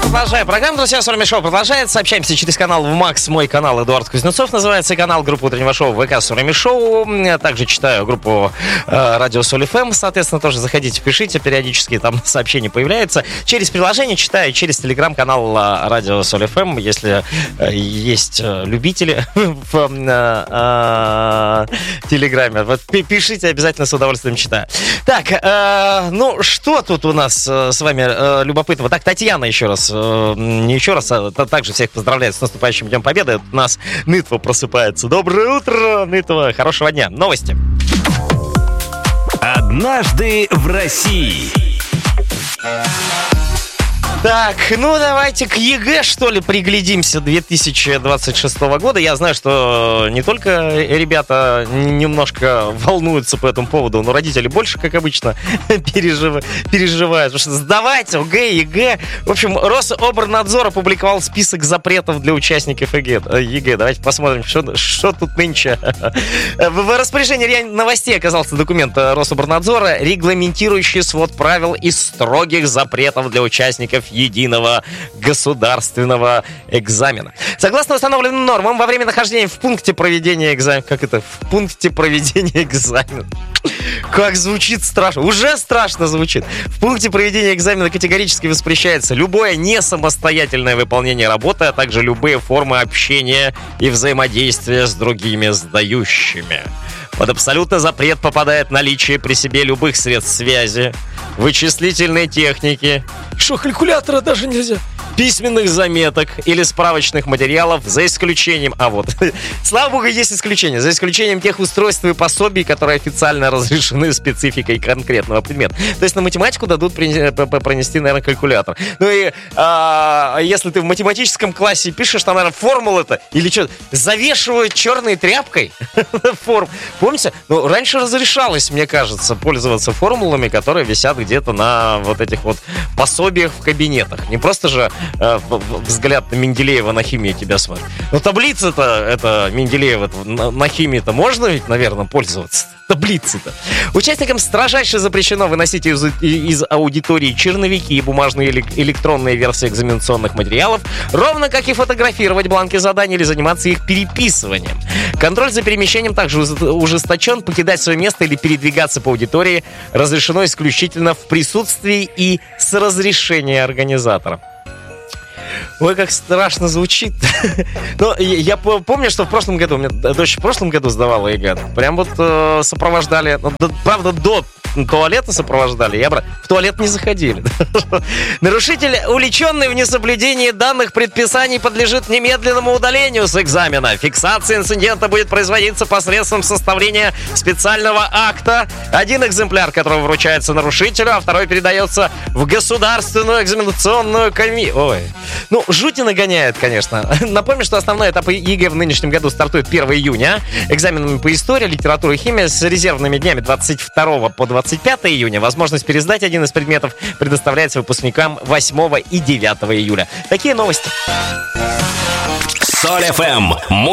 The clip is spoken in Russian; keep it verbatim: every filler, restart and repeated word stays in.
Продолжаем программу, друзья, с вами шоу продолжается. Общаемся через канал ВМАКС, мой канал Эдуард Кузнецов называется, канал группы утреннего шоу ВК с вами шоу. Также читаю группу э, Радио Соль эф эм, соответственно, тоже заходите, пишите, периодически там сообщения появляются. Через приложение читаю, через телеграм-канал Радио Соль эф эм, если э, есть э, любители в э, э, телеграме. Вот пишите, обязательно с удовольствием читаю. Так, э, ну что тут у нас э, с вами э, любопытного? Так, Татьяна еще раз, э, не еще раз, а также всех поздравляет с наступающим Днем Победы. У нас Нытва просыпается. Доброе утро, Нытва, хорошего дня. Новости. Однажды в России. Так, ну давайте к ЕГЭ, что ли, приглядимся две тысячи двадцать шестого года. Я знаю, что не только ребята немножко волнуются по этому поводу, но родители больше, как обычно, пережив... переживают. Потому что сдавать ОГЭ, ЕГЭ. В общем, Рособорнадзор опубликовал список запретов для участников ЕГЭ. Давайте посмотрим, что, что тут нынче. В распоряжении РИА Новостей оказался документ Рособорнадзора, регламентирующий свод правил и строгих запретов для участников единого государственного экзамена. Согласно установленным нормам, во время нахождения в пункте проведения экзамена... Как это? В пункте проведения экзамена. Как звучит страшно. Уже страшно звучит. В пункте проведения экзамена категорически воспрещается любое несамостоятельное выполнение работы, а также любые формы общения и взаимодействия с другими сдающими. Под абсолютный запрет попадает наличие при себе любых средств связи, вычислительной техники, что калькулятора даже нельзя, письменных заметок или справочных материалов, за исключением... А вот, слава богу, есть исключения. За исключением тех устройств и пособий, которые официально разрешены спецификой конкретного предмета. То есть на математику дадут пронести, наверное, калькулятор. Ну и а, если ты в математическом классе пишешь, там, наверное, формулы-то или что, завешивают черной тряпкой форм. Помните? Ну, раньше разрешалось, мне кажется, пользоваться формулами, которые висят где-то на вот этих вот пособиях в кабинетах. Не просто же э, взгляд на Менделеева на химии тебя смотрит. Но таблица-то, это Менделеева на, на химии-то можно ведь, наверное, пользоваться? Таблицы-то. Участникам строжайше запрещено выносить из, из аудитории черновики и бумажные или электронные версии экзаменационных материалов, ровно как и фотографировать бланки заданий или заниматься их переписыванием. Контроль за перемещением также ужесточен. Покидать свое место или передвигаться по аудитории разрешено исключительно в присутствии и с разрешения организатора. Ой, как страшно звучит. Но я помню, что в прошлом году, у меня дочь в прошлом году сдавала ЕГЭ. Прям вот э, сопровождали, ну, да, правда, до туалета сопровождали, я бы в туалет не заходили. Нарушитель, уличенный в несоблюдении данных предписаний, подлежит немедленному удалению с экзамена. Фиксация инцидента будет производиться посредством составления специального акта. Один экземпляр, который вручается нарушителю, а второй передается в государственную экзаменационную комиссию. Ой, ну, жути нагоняет, конечно. Напомню, что основной этап ЕГЭ в нынешнем году стартует первого июня. Экзаменами по истории, литературе и химии с резервными днями двадцать второго по двадцать пятое июня. Возможность пересдать один из предметов предоставляется выпускникам восьмого и девятого июля. Такие новости. Соль эф эм.